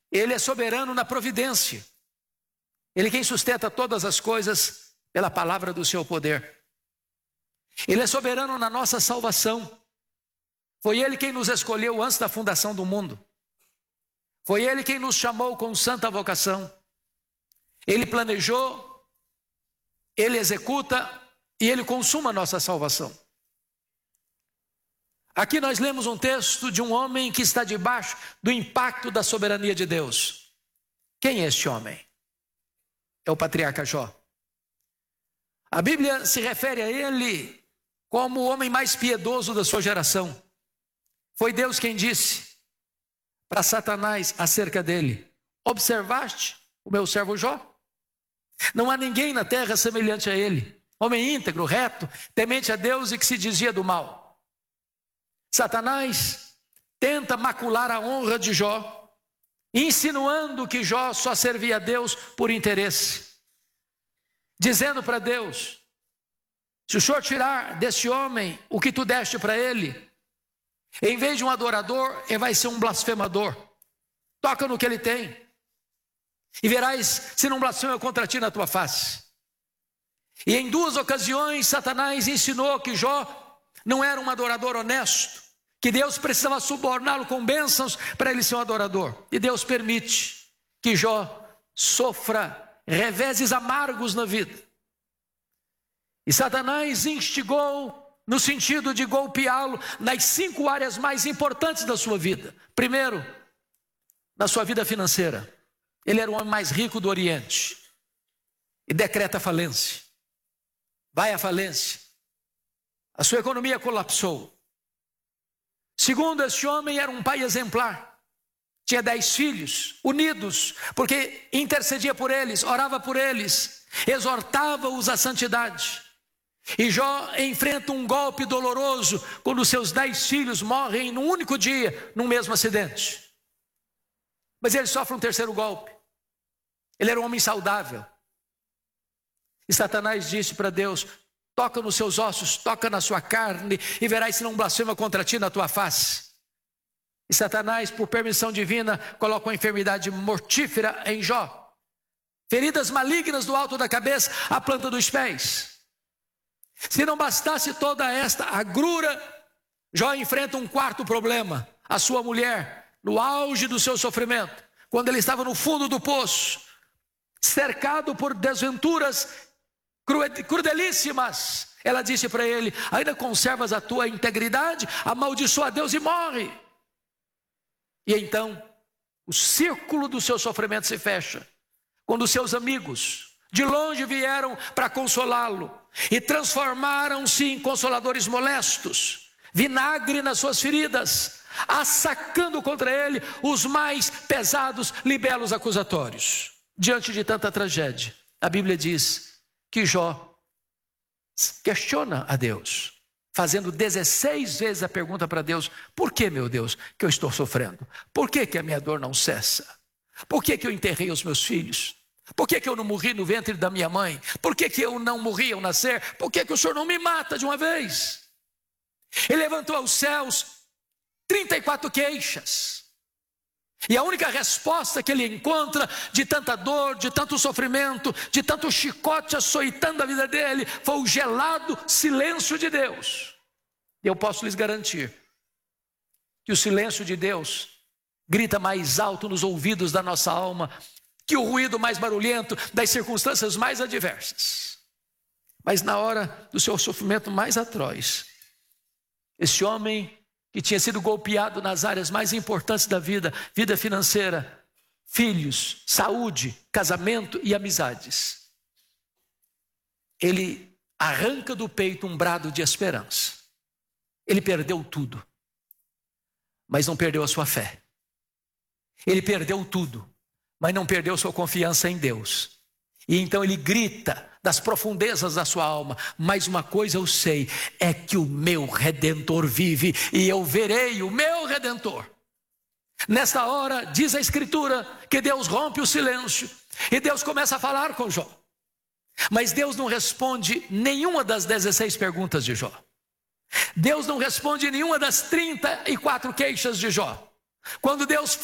Ele é soberano na providência. Ele é quem sustenta todas as coisas pela palavra do seu poder. Ele é soberano na nossa salvação. Foi Ele quem nos escolheu antes da fundação do mundo. Foi Ele quem nos chamou com santa vocação. Ele planejou, Ele executa e Ele consuma a nossa salvação. Aqui nós lemos um texto de um homem que está debaixo do impacto da soberania de Deus. Quem é este homem? É o patriarca Jó. A Bíblia se refere a ele como o homem mais piedoso da sua geração. Foi Deus quem disse para Satanás acerca dele: observaste o meu servo Jó? Não há ninguém na terra semelhante a ele, homem íntegro, reto, temente a Deus e que se desvia do mal. Satanás tenta macular a honra de Jó, insinuando que Jó só servia a Deus por interesse, dizendo para Deus: se o Senhor tirar desse homem o que tu deste para ele, em vez de um adorador, ele vai ser um blasfemador. Toca no que ele tem, e verás se não blasfema contra ti na tua face. E em 2 ocasiões, Satanás ensinou que Jó não era um adorador honesto, que Deus precisava suborná-lo com bênçãos para ele ser um adorador. E Deus permite que Jó sofra reveses amargos na vida. E Satanás instigou no sentido de golpeá-lo nas 5 áreas mais importantes da sua vida. Primeiro, na sua vida financeira. Ele era o homem mais rico do Oriente e decreta a falência. Vai à falência. A sua economia colapsou. Segundo, este homem era um pai exemplar. Tinha 10 filhos, unidos, porque intercedia por eles, orava por eles, exortava-os à santidade. E Jó enfrenta um golpe doloroso quando seus 10 filhos morrem num único dia, num mesmo acidente. Mas ele sofre um terceiro golpe. Ele era um homem saudável. E Satanás disse para Deus: toca nos seus ossos, toca na sua carne, e verás se não blasfema contra ti na tua face. E Satanás, por permissão divina, coloca uma enfermidade mortífera em Jó. Feridas malignas do alto da cabeça à planta dos pés. Se não bastasse toda esta agrura, Jó enfrenta um quarto problema. A sua mulher, no auge do seu sofrimento, quando ele estava no fundo do poço, cercado por desventuras crudelíssimas, ela disse para ele: ainda conservas a tua integridade? Amaldiçoa a Deus e morre. E então o círculo do seu sofrimento se fecha, quando seus amigos de longe vieram para consolá-lo e transformaram-se em consoladores molestos, vinagre nas suas feridas, assacando contra ele os mais pesados libelos acusatórios. Diante de tanta tragédia, a Bíblia diz que Jó questiona a Deus, fazendo 16 vezes a pergunta para Deus: por que, meu Deus, que eu estou sofrendo? Por que a minha dor não cessa? Por que eu enterrei os meus filhos? Por que eu não morri no ventre da minha mãe? Por que eu não morri ao nascer? Por que o Senhor não me mata de uma vez? Ele levantou aos céus 34 queixas. E a única resposta que ele encontra de tanta dor, de tanto sofrimento, de tanto chicote açoitando a vida dele, foi o gelado silêncio de Deus. E eu posso lhes garantir que o silêncio de Deus grita mais alto nos ouvidos da nossa alma que o ruído mais barulhento das circunstâncias mais adversas. Mas na hora do seu sofrimento mais atroz, esse homem que tinha sido golpeado nas áreas mais importantes da vida, vida financeira, filhos, saúde, casamento e amizades, ele arranca do peito um brado de esperança. Ele perdeu tudo, mas não perdeu a sua fé. Ele perdeu tudo, mas não perdeu sua confiança em Deus. E então ele grita das profundezas da sua alma: mas uma coisa eu sei, é que o meu Redentor vive, e eu verei o meu Redentor. Nesta hora, diz a Escritura, que Deus rompe o silêncio, e Deus começa a falar com Jó. Mas Deus não responde nenhuma das 16 perguntas de Jó. Deus não responde nenhuma das 34 queixas de Jó. Quando Deus